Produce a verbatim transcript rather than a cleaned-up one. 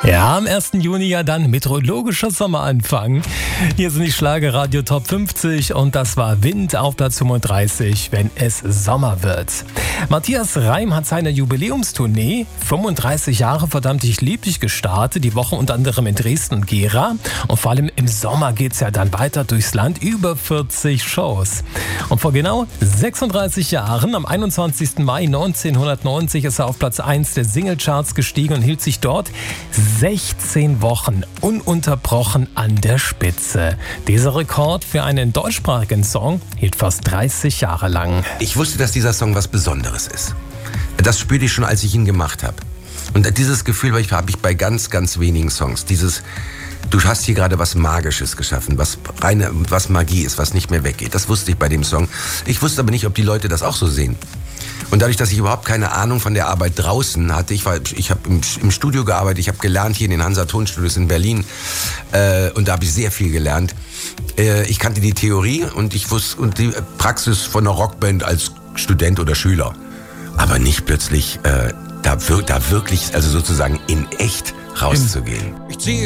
Ja, am ersten Juni ja dann meteorologischer Sommeranfang. Hier sind die Schlagerradio Top fünfzig und das war Wind auf Platz fünfunddreißig, wenn es Sommer wird. Matthias Reim hat seine Jubiläumstournee fünfunddreißig Jahre verdammt ich lieb dich gestartet, die Woche unter anderem in Dresden und Gera. Und vor allem im Sommer geht's ja dann weiter durchs Land, über vierzig Shows. Und vor genau sechsunddreißig Jahren, am einundzwanzigsten Mai neunzehnhundertneunzig, ist er auf Platz eins der Singlecharts gestiegen und hielt sich dort sechzehn Wochen ununterbrochen an der Spitze. Dieser Rekord für einen deutschsprachigen Song hielt fast dreißig Jahre lang. Ich wusste, dass dieser Song was Besonderes ist. Das spürte ich schon, als ich ihn gemacht habe. Und dieses Gefühl habe ich bei ganz, ganz wenigen Songs. Dieses, du hast hier gerade was Magisches geschaffen, was reine, was Magie ist, was nicht mehr weggeht. Das wusste ich bei dem Song. Ich wusste aber nicht, ob die Leute das auch so sehen. Und dadurch, dass ich überhaupt keine Ahnung von der Arbeit draußen hatte, ich war, ich habe im, im Studio gearbeitet, ich habe gelernt hier in den Hansa Tonstudios in Berlin, äh, und da habe ich sehr viel gelernt. Äh, ich kannte die Theorie und ich wusste und die Praxis von einer Rockband als Student oder Schüler, aber nicht plötzlich äh, da, da wirklich, also sozusagen in echt rauszugehen. Ich ziehe